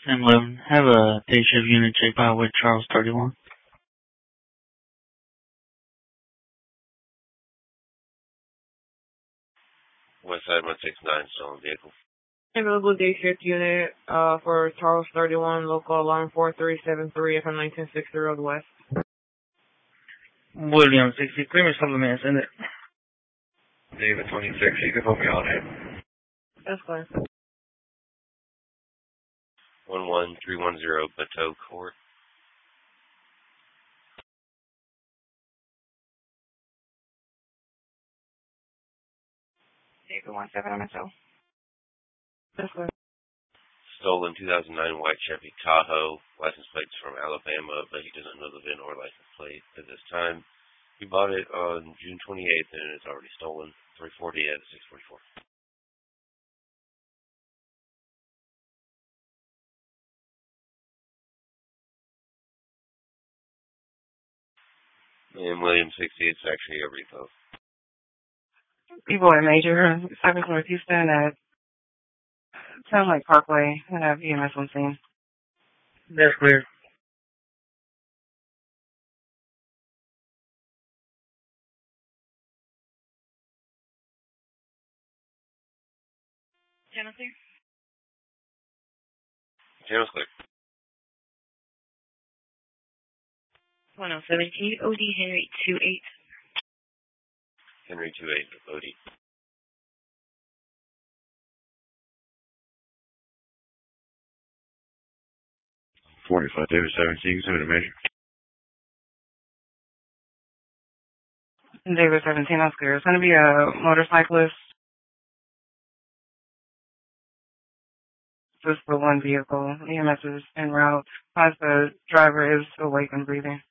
911. Have a day shift unit check by with Charles 31. Westside 169, stolen vehicle. Available day shift unit for Charles 31, local alarm 4373 from 1960 Road West. William 63, Mr. Supplement, send it. David 26, you can put me on it. That's fine. 11310 Bateau Court. David 17 MSO. That's fine. Stolen 2009 white Chevy Tahoe, license plates from Alabama, but he doesn't know the VIN or license plate at this time. He bought it on June 28th and it's already stolen. 340 at 644. And William 60, it's actually a repo. People at Major, Cypress North Houston at Sound Lake Parkway. I have EMS on scene. That's clear. Channel clear? Channel's clear. 1017 OD Henry 28. Henry 28, OD. 45, David 17, send me the measure. David 17, that's clear. It's going to be a motorcyclist. Just for one vehicle. EMS is en route. As the driver is awake and breathing.